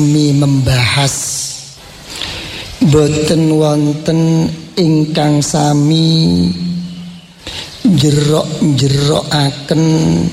kami membahas boten wonten ingkang sami jerok-jerokaken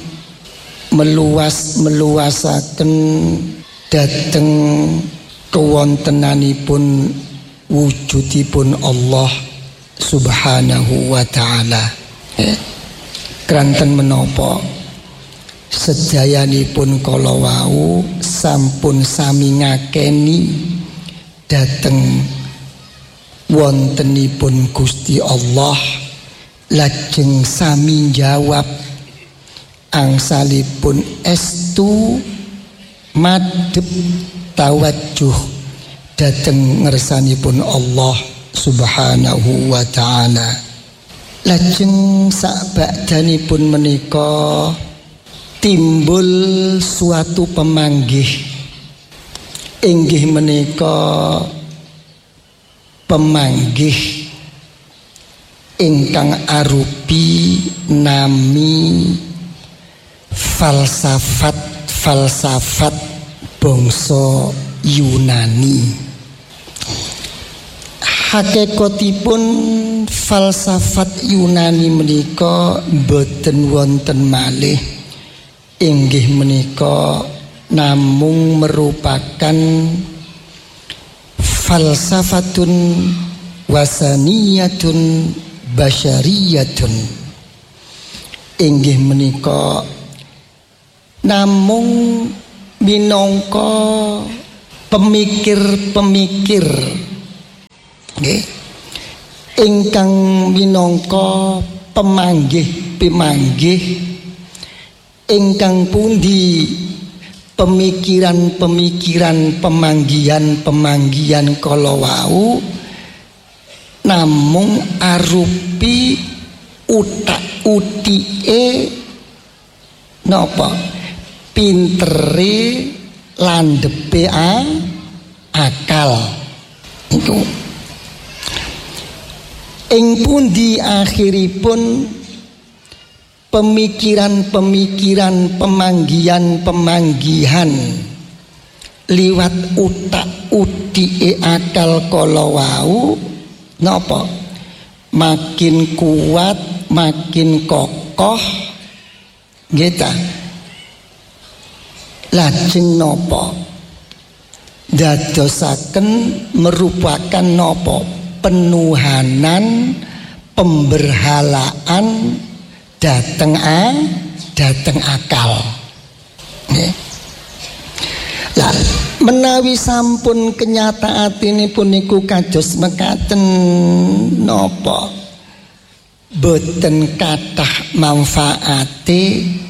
meluasaken dhateng kewontenanipun wujudipun Allah Subhanahu wa ta'ala. Kranten menapa sedayanipun kala wau sampun sami ngakeni dhateng wontenipun Gusti Allah, lajeng sami jawab angsalipun estu madhep tawajjuh dhateng ngersanipun Allah Subhanahu wa ta'ala. Lajeng sakbakdanipun menika timbul suatu pemanggih, inggih menika pemanggih ingkang arupi nami falsafat bangsa Yunani. Hakikatipun falsafat Yunani menika boten wonten malih, inggih menika namung merupakan falsafatun wasaniyatun basyariyatun, inggih menika namung minangka pemikir-pemikir ingkang minangka pemanggih ingkang pundi pemikiran-pemikiran pemanggihan kala wau namung arupi utak-utike napa pintere landhepe akal iku. Ing pundi akhiripun pemikiran-pemikiran pemanggihan liwat utak-utike akal kala wau napa makin kuat makin kokoh nggih ta, lajeng napa dadosaken merupakan napa penuhanan pemberhalaan dateng akal. Lah menawi sampun kenyataatinipun niku kados mekaten napa boten kathah manfaate